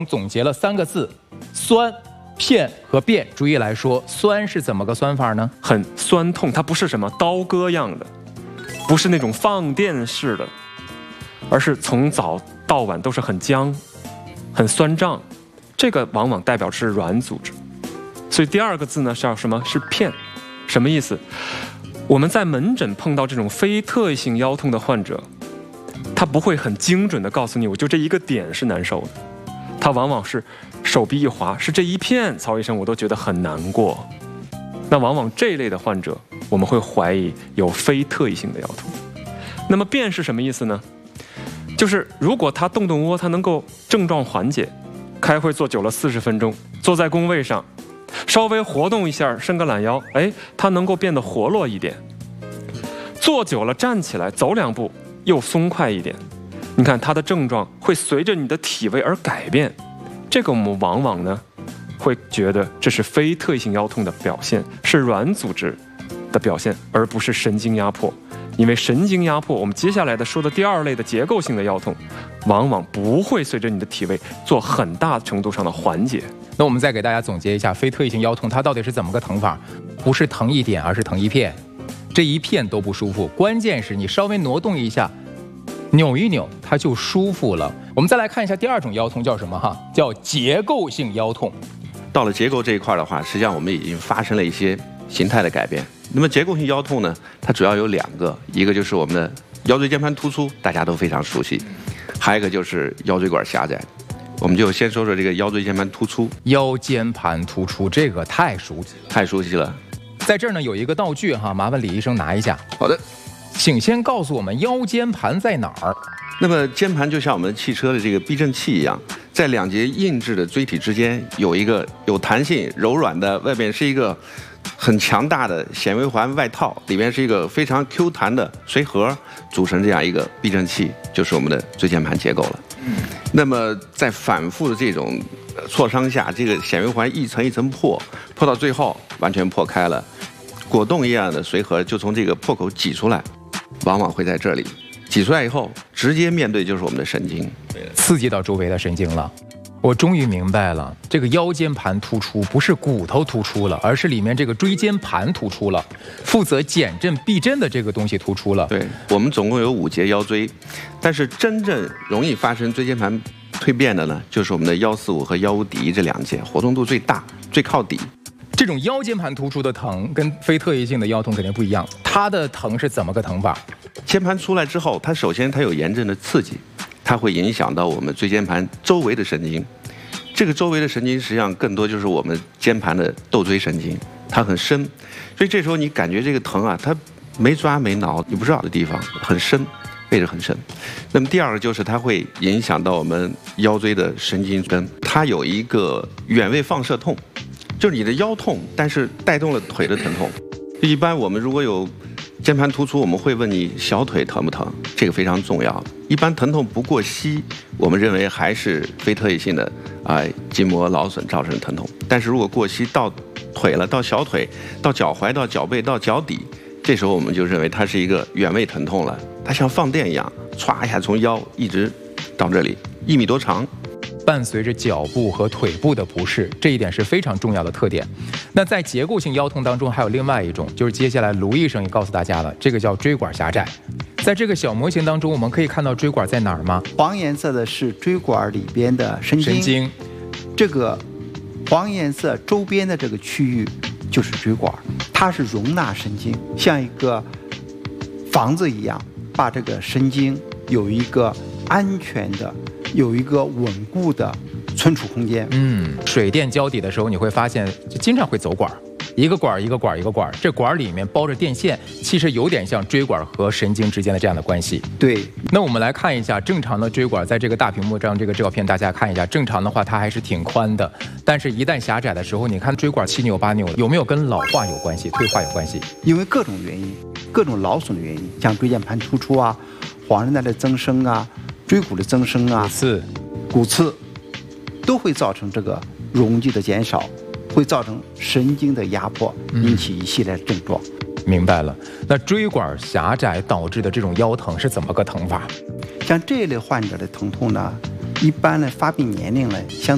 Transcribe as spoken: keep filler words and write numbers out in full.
总结了三个字：酸、片和变。逐一来说，酸是怎么个酸法呢？ 很酸痛，它不是什么刀割样的，不是那种放电式的，而是从早到晚都是很僵、很酸胀。这个往往代表是软组织。所以第二个字呢是叫什么？是片。什么意思？我们在门诊碰到这种非特异性腰痛的患者，他不会很精准地告诉你，我就这一个点是难受的。他往往是手臂一滑，是这一片，曹医生我都觉得很难过。那往往这一类的患者，我们会怀疑有非特异性的腰痛。那么变是什么意思呢？就是如果他动动窝，他能够症状缓解，开会坐久了四十分钟，坐在工位上，稍微活动一下，伸个懒腰，哎，他能够变得活络一点。坐久了站起来走两步，又松快一点。你看它的症状会随着你的体位而改变，这个我们往往呢会觉得这是非特异性腰痛的表现，是软组织的表现，而不是神经压迫。因为神经压迫，我们接下来的说的第二类的结构性的腰痛，往往不会随着你的体位做很大程度上的缓解。 那我们再给大家总结一下，非特异性腰痛它到底是怎么个疼法？不是疼一点，而是疼一片，这一片都不舒服。关键是你稍微挪动一下，扭一扭，它就舒服了。我们再来看一下第二种腰痛叫什么哈？叫结构性腰痛。 到了结构这一块的话，实际上我们已经发生了一些形态的改变。那么结构性腰痛呢，它主要有两个，一个就是我们的腰椎间盘突出，大家都非常熟悉；还有一个就是腰椎管狭窄。我们就先说说这个腰椎间盘突出。 腰间盘突出这个太熟悉了， 太熟悉了。 在这儿呢有一个道具哈，麻烦李医生拿一下。 好的， 请先告诉我们腰间盘在哪儿。 那么肩盘就像我们汽车的这个避震器一样，在两节硬质的椎体之间有一个有弹性、柔软的，外面是一个很强大的显微环外套，里面是一个非常 Q 弹的髓核，组成这样一个避震器，就是我们的椎间盘结构了。那么在反复的这种挫伤下，这个显微环一层一层破，破到最后完全破开了，果冻一样的髓核就从这个破口挤出来，往往会在这里挤出来以后，直接面对就是我们的神经， 刺激到周围的神经了。我终于明白了，这个腰间盘突出不是骨头突出了，而是里面这个椎间盘突出了，负责减震避震的这个东西突出了。 对，我们总共有五节腰椎，但是真正容易发生椎间盘蜕变的呢，就是我们的腰四五和腰五底这两节，活动度最大，最靠底。 这种腰间盘突出的疼跟非特异性的腰痛肯定不一样，它的疼是怎么个疼法？ 肩盘出来之后，它首先它有炎症的刺激，它会影响到我们椎间盘周围的神经。这个周围的神经实际上更多就是我们肩盘的窦椎神经，它很深，所以这时候你感觉这个疼啊，它没抓没挠，你不知道的地方很深，位置很深。那么第二个就是它会影响到我们腰椎的神经根，它有一个远位放射痛，就是你的腰痛，但是带动了腿的疼痛。一般我们如果有肩盘突出，我们会问你小腿疼不疼，这个非常重要。一般疼痛不过膝，我们认为还是非特异性的啊、呃、筋膜劳损造成的疼痛。但是如果过膝到腿了，到小腿，到脚踝，到脚背，到脚底，这时候我们就认为它是一个远位疼痛了，它像放电一样，歘一下从腰一直到这里，一米多长。 伴随着脚部和腿部的不适，这一点是非常重要的特点。那在结构性腰痛当中，还有另外一种，就是接下来卢医生也告诉大家了，这个叫椎管狭窄。在这个小模型当中，我们可以看到椎管在哪儿吗？ 黄颜色的是椎管里边的神经， 神经。 这个黄颜色周边的这个区域就是椎管，它是容纳神经，像一个房子一样，把这个神经有一个安全的。有一个稳固的存储空间。 嗯，水电交底的时候，你会发现就经常会走管，一个管一个管一个管，这管里面包着电线，其实有点像椎管和神经之间的这样的关系。 对。 那我们来看一下正常的椎管，在这个大屏幕上这个照片大家看一下，正常的话它还是挺宽的，但是一旦狭窄的时候，你看椎管七扭八扭，有没有跟老化有关系、退化有关系？ 因为各种原因，各种劳损的原因，像椎间盘突出啊、黄韧带的增生啊。椎骨的增生啊， 骨刺、 骨刺都会造成这个容积的减少，会造成神经的压迫，引起一系列症状。 嗯、明白了。那椎管狭窄导致的这种腰疼是怎么个疼法？ 像这一类患者的疼痛呢，一般的发病年龄呢相